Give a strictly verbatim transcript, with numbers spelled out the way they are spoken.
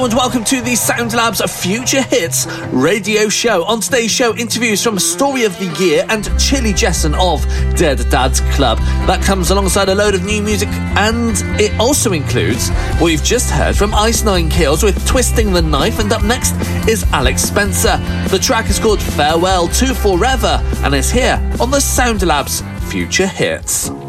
Hello and welcome to the Sound Labs Future Hits radio show. On today's show, interviews from Story of the Year and Chili Jessen of Dead Dads Club. That comes alongside a load of new music, and it also includes what you've just heard from Ice Nine Kills with Twisting the Knife, and up next is Alex Spencer. The track is called Farewell to Forever and is here on the Sound Labs Future Hits.